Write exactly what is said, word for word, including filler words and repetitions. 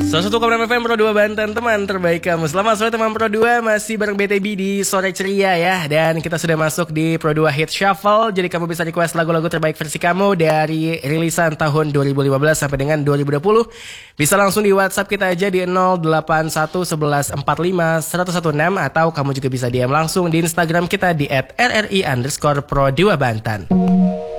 Salah satu Kabar F M Pro dua Banten, teman terbaik kamu. Selamat sore teman Pro dua, masih bareng B T B di Sore Ceria ya. Dan kita sudah masuk di Pro dua Hit Shuffle. Jadi kamu bisa request lagu-lagu terbaik versi kamu dari rilisan tahun dua ribu lima belas sampai dengan dua ribu dua puluh. Bisa langsung di WhatsApp kita aja di nol delapan satu sebelas empat lima satu satu enam. Atau kamu juga bisa D M langsung di Instagram kita di at r r i underscore pro dua Banten.